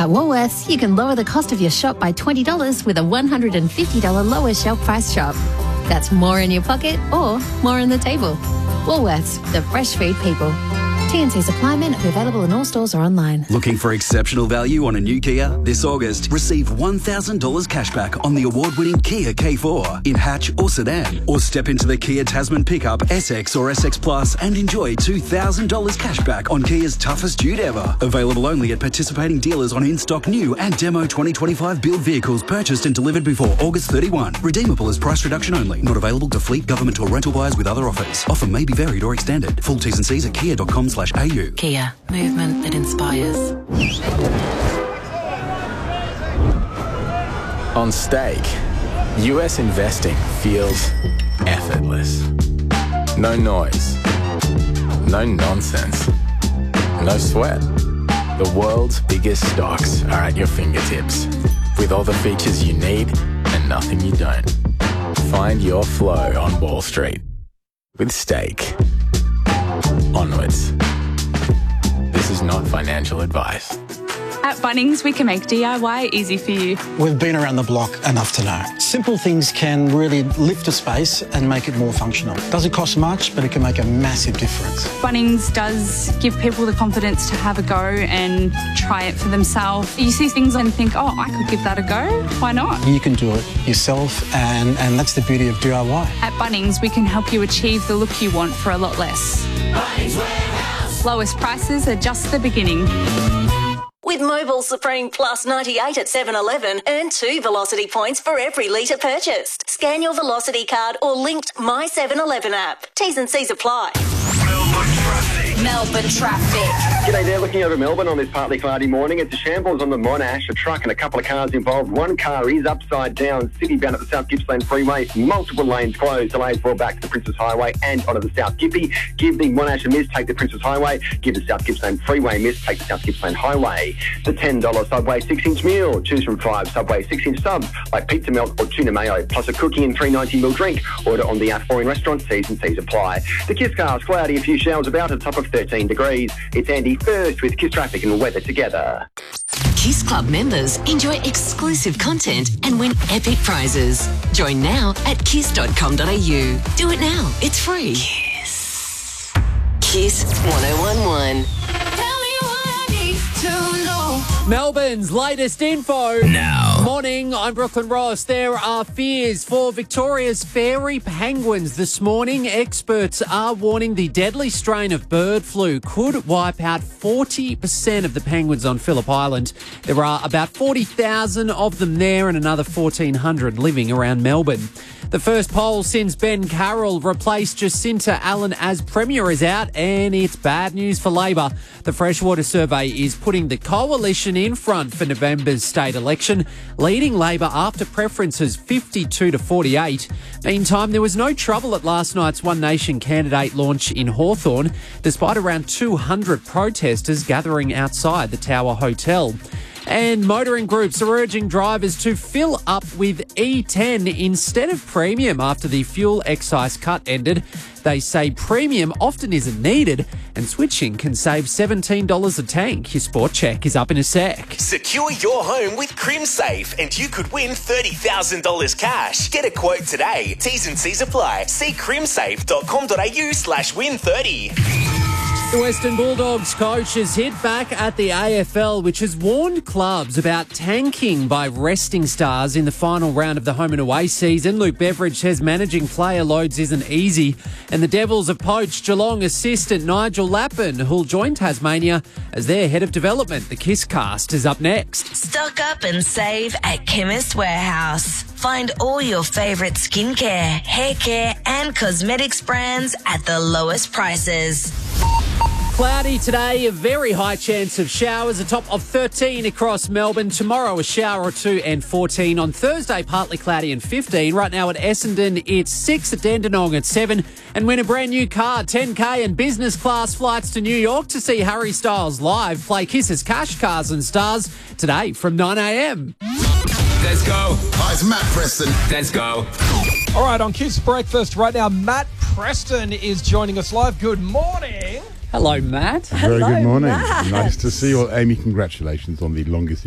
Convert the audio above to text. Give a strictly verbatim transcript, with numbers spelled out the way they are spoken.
At Woolworths, you can lower the cost of your shop by twenty dollars with a one hundred fifty dollars lower shelf price shop. That's more in your pocket or more on the table. Woolworths, the fresh food people. T and C supply men are available in all stores or online. Looking for exceptional value on a new Kia? This August, receive one thousand dollars cashback on the award-winning Kia K four in hatch or sedan. Or step into the Kia Tasman pickup, S X or S X Plus and enjoy two thousand dollars cashback on Kia's toughest dude ever. Available only at participating dealers on in-stock new and demo twenty twenty-five build vehicles purchased and delivered before August thirty-first. Redeemable as price reduction only. Not available to fleet, government or rental buyers with other offers. Offer may be varied or extended. Full T's and C's at kia dot com slash a u. Kia. Movement that inspires. On Stake, U S investing feels effortless. No noise. No nonsense. No sweat. The world's biggest stocks are at your fingertips, with all the features you need and nothing you don't. Find your flow on Wall Street with Stake. Onwards. This is not financial advice. At Bunnings, we can make D I Y easy for you. We've been around the block enough to know. Simple things can really lift a space and make it more functional. Doesn't cost much, but it can make a massive difference. Bunnings does give people the confidence to have a go and try it for themselves. You see things and think, oh, I could give that a go. Why not? You can do it yourself, and, and that's the beauty of D I Y. At Bunnings, we can help you achieve the look you want for a lot less. Bunnings Warehouse. Lowest prices are just the beginning. With Mobile Supreme Plus ninety-eight at seven eleven, earn two Velocity points for every litre purchased. Scan your Velocity card or linked My seven eleven app. T's and C's apply. Melbourne traffic. Melbourne traffic. G'day there, looking over Melbourne on this partly cloudy morning. It's a shambles on the Monash, a truck and a couple of cars involved. One car is upside down, city-bound at the South Gippsland Freeway. Multiple lanes closed. Delays well back to the Princess Highway and onto the South Gippy. Give the Monash a miss, take the Princess Highway. Give the South Gippsland Freeway a miss, take the South Gippsland Highway. The ten dollars Subway six-inch meal. Choose from five Subway six-inch subs, like pizza melt or tuna mayo, plus a cookie and three ninety ml drink. Order on the app or in restaurant. T's and C's apply. The Kiss Car's cloudy, a few showers about, a top of thirteen degrees. It's Andy first with Kiss Traffic and weather together. Kiss Club members enjoy exclusive content and win epic prizes. Join now at kiss dot com dot a u. Do it now. It's free. Kiss. Kiss one oh one one. Tell me what I need to know. Melbourne's latest info. Now. Morning, I'm Brooklyn Ross. There are fears for Victoria's fairy penguins this morning. Experts are warning the deadly strain of bird flu could wipe out forty percent of the penguins on Phillip Island. There are about forty thousand of them there and another fourteen hundred living around Melbourne. The first poll since Ben Carroll replaced Jacinta Allen as Premier is out, and it's bad news for Labor. The Freshwater Survey is putting the coalition in front for November's state election, leading Labor after preferences fifty-two to forty-eight. Meantime, there was no trouble at last night's One Nation candidate launch in Hawthorn, despite around two hundred protesters gathering outside the Tower Hotel. And motoring groups are urging drivers to fill up with E ten instead of premium after the fuel excise cut ended. They say premium often isn't needed and switching can save seventeen dollars a tank. Your sport check is up in a sec. Secure your home with CrimSafe and you could win thirty thousand dollars cash. Get a quote today. T's and C's apply. See crimsafe dot com dot a u slash win thirty. The Western Bulldogs coach has hit back at the A F L, which has warned clubs about tanking by resting stars in the final round of the home and away season. Luke Beveridge says managing player loads isn't easy, and the Devils have poached Geelong assistant Nigel Lappin, who'll join Tasmania as their head of development. The Kiss Cast is up next. Stock up and save at Chemist Warehouse. Find all your favourite skincare, hair care and cosmetics brands at the lowest prices. Cloudy today, a very high chance of showers, a top of thirteen across Melbourne. Tomorrow, a shower or two and fourteen. On Thursday, partly cloudy and fifteen. Right now at Essendon, it's six. At Dandenong at seven. And win a brand new car, ten K and business class flights to New York to see Harry Styles live. Play Kiss's Cash Cars and Stars today from nine a.m. Let's go. Hi, it's Matt Preston. Let's go. All right, on Kiss Breakfast right now, Matt Preston is joining us live. Good morning. Hello, Matt. Very Hello, good morning. Matt. Nice to see you all. Amy, congratulations on the longest